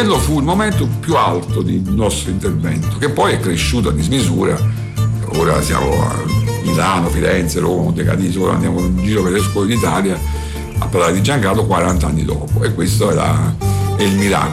quello fu il momento più alto del nostro intervento, che poi è cresciuto a dismisura. Ora siamo a Milano, Firenze, Roma, Monte Catiso, ora andiamo in giro per le scuole d'Italia a parlare di Giancarlo 40 anni dopo, e questo è il miracolo.